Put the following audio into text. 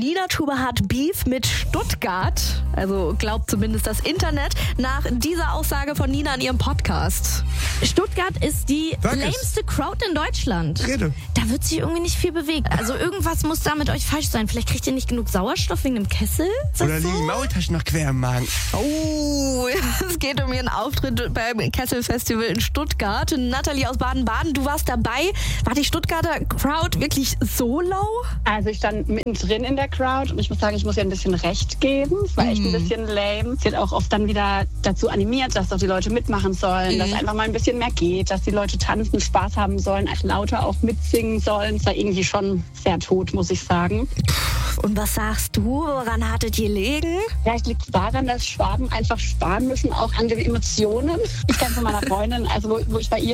Nina Chuba hat Beef mit Stuttgart. Also glaubt zumindest das Internet nach dieser Aussage von Nina in ihrem Podcast. Stuttgart ist die lameste Crowd in Deutschland. Rede. Da wird sich irgendwie nicht viel bewegt. Also irgendwas muss da mit euch falsch sein. Vielleicht kriegt ihr nicht genug Sauerstoff wegen dem Kessel? Oder liegen die Maultaschen noch quer im Magen? Oh, es geht um ihren Auftritt beim Kessel-Festival in Stuttgart. Nathalie aus Baden-Baden, du warst dabei. War die Stuttgarter Crowd wirklich so low? Also ich stand mittendrin in der Crowd und ich muss sagen, ich muss ihr ein bisschen recht geben. Es war echt ein bisschen lame. Sie hat auch oft dann wieder dazu animiert, dass doch die Leute mitmachen sollen, dass einfach mal ein bisschen mehr geht, dass die Leute tanzen, Spaß haben sollen, lauter auch mitsingen sollen. Es war irgendwie schon sehr tot, muss ich sagen. Und was sagst du? Woran hattet ihr gelegen? Ja, es liegt daran, dass Schwaben einfach sparen müssen, auch an den Emotionen. Ich kenne von meiner Freundin, also wo ich bei ihr